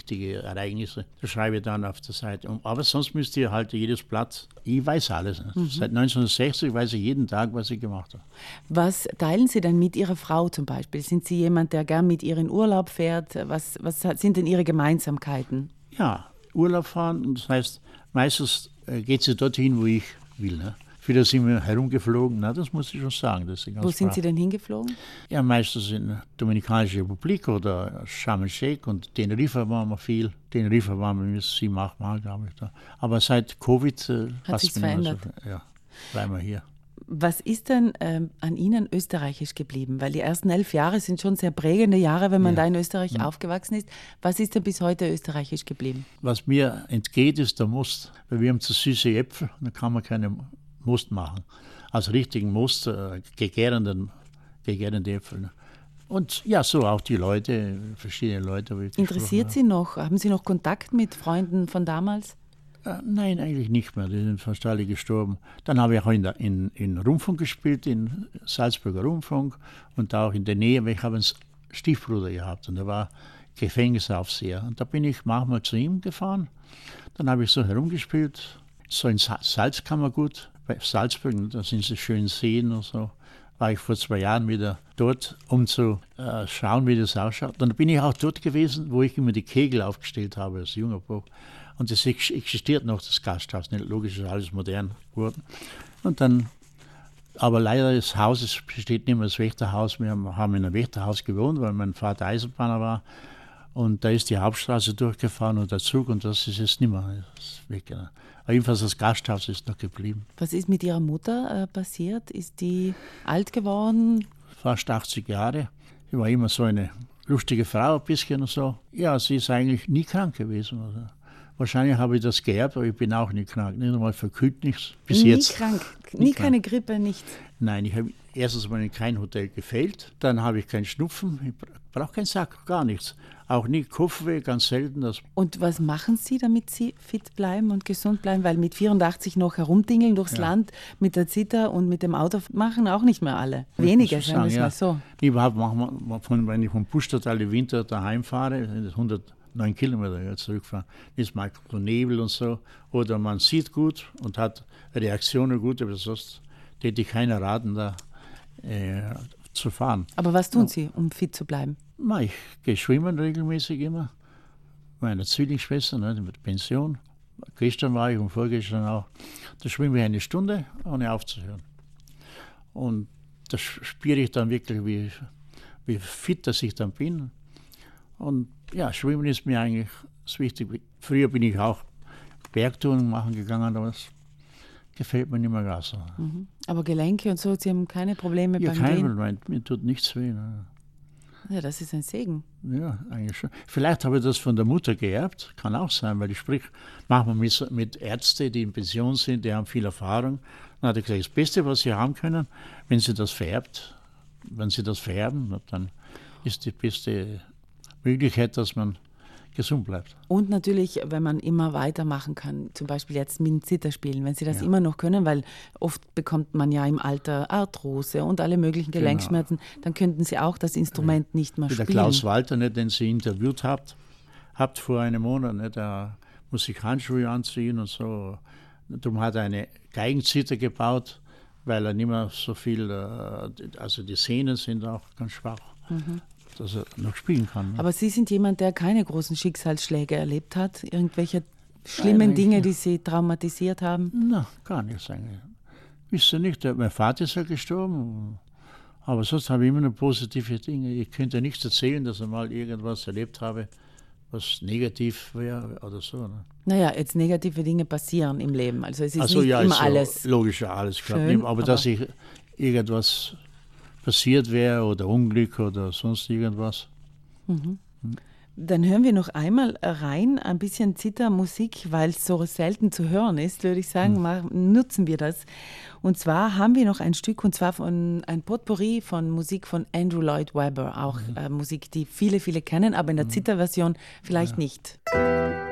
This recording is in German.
wichtige Ereignisse. Das schreibe ich dann auf der Seite. Aber sonst müsst ihr halt jedes Blatt, ich weiß alles. Seit 1960 weiß ich jeden Tag, was ich gemacht habe. Was teilen Sie denn mit Ihrer Frau zum Beispiel? Sind Sie jemand, der gern mit ihr in Urlaub fährt? Was sind denn Ihre Gemeinsamkeiten? Ja, Urlaub fahren, und das heißt, meistens geht sie dorthin, wo ich will. Ne? Viele sind wir herumgeflogen, das muss ich schon sagen. Das ist wo sind Sie denn hingeflogen? Ja, meistens in der Dominikanische Republik oder Sharm el-Sheikh, und Teneriffa waren wir viel. Teneriffa waren wir mit 7-8 Mal, glaube ich. Da. Aber seit Covid hat sich verändert. Ja, bleiben wir hier. Was ist denn an Ihnen österreichisch geblieben? Weil die ersten 11 Jahre sind schon sehr prägende Jahre, wenn man da in Österreich aufgewachsen ist. Was ist denn bis heute österreichisch geblieben? Was mir entgeht, ist der Most. Weil wir haben zu süße Äpfel, da kann man keine Most machen. Also richtigen Most, gegärende Äpfel. Und ja, so auch die Leute, verschiedene Leute. Interessiert Sie noch? Haben Sie noch Kontakt mit Freunden von damals? Nein, eigentlich nicht mehr. Die sind fast alle gestorben. Dann habe ich auch in Rundfunk gespielt, in Salzburger Rundfunk und auch in der Nähe. Ich habe einen Stiefbruder gehabt und der war Gefängnisaufseher. Und da bin ich manchmal zu ihm gefahren. Dann habe ich so herumgespielt, so in Salzkammergut bei Salzburg. Da sind so schöne Seen und so. War ich vor 2 Jahren wieder dort, um zu schauen, wie das ausschaut. Dann bin ich auch dort gewesen, wo ich immer die Kegel aufgestellt habe als junger Bub. Und das existiert noch, das Gasthaus. Nicht? Logisch ist alles modern geworden. Und dann, aber leider das Haus besteht nicht mehr das Wächterhaus. Wir haben in einem Wächterhaus gewohnt, weil mein Vater Eisenbahner war. Und da ist die Hauptstraße durchgefahren und der Zug, und das ist jetzt nicht mehr. Das ist weg, ja. Aber jedenfalls das Gasthaus ist noch geblieben. Was ist mit Ihrer Mutter passiert? Ist die alt geworden? Fast 80 Jahre. Sie war immer so eine lustige Frau, ein bisschen und so. Ja, sie ist eigentlich nie krank gewesen. Also. Wahrscheinlich habe ich das geerbt, aber ich bin auch nicht krank. Nicht einmal verkühlt, nichts. Bis nie jetzt. Krank? Nie keine Grippe, nichts? Nein, ich habe erstens mal in kein Hotel gefehlt. Dann habe ich keinen Schnupfen. Ich brauche keinen Sack, gar nichts. Auch nie Kopfweh, ganz selten. Und was machen Sie, damit Sie fit bleiben und gesund bleiben? Weil mit 84 noch herumdingeln durchs Land mit der Zither und mit dem Auto machen auch nicht mehr alle. Wenige, sagen wir es mal so. Überhaupt machen wir, wenn ich vom Puschstadt alle Winter daheim fahre, 109 Kilometer zurückfahren, ist mal so Nebel und so. Oder man sieht gut und hat Reaktionen gut, aber sonst hätte ich keiner raten, da zu fahren. Aber was tun Sie, um fit zu bleiben? Ich gehe schwimmen regelmäßig immer. Meine Zwillingsschwester, mit Pension. Gestern war ich und vorgestern auch. Da schwimme ich 1 Stunde, ohne aufzuhören. Und da spüre ich dann wirklich, wie fit dass ich dann bin. Und ja, Schwimmen ist mir eigentlich das Wichtige. Früher bin ich auch Bergtouren machen gegangen, aber das gefällt mir nicht mehr gar so. Aber Gelenke und so, Sie haben keine Probleme beim Gehen? Ja, kein Problem, mir tut nichts weh. Ne? Ja, das ist ein Segen. Ja, eigentlich schon. Vielleicht habe ich das von der Mutter geerbt, kann auch sein, weil ich sprich manchmal mit Ärzten, die in Pension sind, die haben viel Erfahrung. Dann hat er gesagt, das Beste, was sie haben können, wenn sie das vererben, dann ist die beste Möglichkeit, dass man gesund bleibt. Und natürlich, wenn man immer weitermachen kann, zum Beispiel jetzt mit dem Zitherspielen, wenn Sie das immer noch können, weil oft bekommt man ja im Alter Arthrose und alle möglichen Gelenkschmerzen, dann könnten Sie auch das Instrument nicht mehr spielen. Der Klaus Walter, den Sie interviewt habt vor einem Monat, da muss ich Handschuhe anziehen und so. Darum hat er eine Geigenzither gebaut, weil er nicht mehr so viel, also die Sehnen sind auch ganz schwach. Dass er noch spielen kann. Aber Sie sind jemand, der keine großen Schicksalsschläge erlebt hat? Irgendwelche schlimmen Dinge, die Sie traumatisiert haben? Na, gar nichts eigentlich. Wisst ihr nicht, mein Vater ist ja gestorben. Aber sonst habe ich immer nur positive Dinge. Ich könnte nichts erzählen, dass ich mal irgendwas erlebt habe, was negativ wäre oder so. Ne? Naja, jetzt negative Dinge passieren im Leben. Also es ist nicht immer alles logisch, alles klar. schön, aber dass ich irgendwas passiert wäre oder Unglück oder sonst irgendwas. Dann hören wir noch einmal rein, ein bisschen Zithermusik, weil es so selten zu hören ist, würde ich sagen, nutzen wir das. Und zwar haben wir noch ein Stück, und zwar von ein Potpourri von Musik von Andrew Lloyd Webber, auch Musik, die viele, viele kennen, aber in der Zitherversion vielleicht nicht.